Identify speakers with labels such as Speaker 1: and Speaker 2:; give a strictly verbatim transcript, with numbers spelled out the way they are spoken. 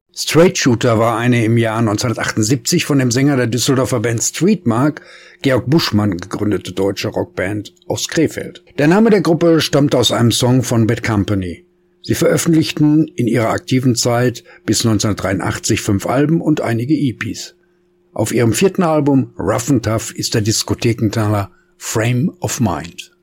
Speaker 1: Straight Shooter war eine im Jahr neunzehnhundertachtundsiebzig von dem Sänger der Düsseldorfer Band Streetmark, Georg Buschmann, gegründete deutsche Rockband aus Krefeld. Der Name der Gruppe stammt aus einem Song von Bad Company. Sie veröffentlichten in ihrer aktiven Zeit bis neunzehnhundertdreiundachtzig fünf Alben und einige E Ps. Auf ihrem vierten Album Rough and Tough ist der Diskothekenknaller Frame of Mind.